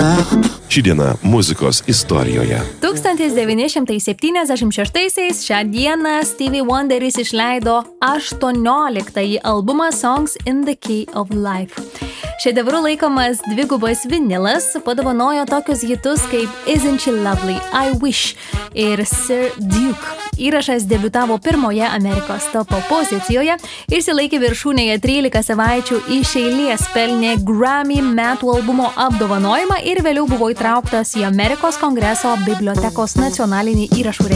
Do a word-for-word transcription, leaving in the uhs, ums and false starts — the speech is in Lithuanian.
Ši diena muzikos istorijoje. tūkstantis devyni šimtai septyniasdešimt šeštaisiais šią dieną Stevie Wonderis išleido aštuonioliktąjį albumą Songs in the Key of Life. Šedevru laikomas dvigubas vinilas padovanojo tokius hitus kaip Isn't She Lovely, I Wish ir Sir Duke. Įrašas debiutavo pirmoje Amerikos topo pozicijoje ir išsilaikė viršūnėje trylika savaičių iš eilės, pelnė Grammy metų albumo apdovanojimą ir vėliau buvo įtrauktas į Amerikos kongreso bibliotekos nacionalinį įrašų registrą.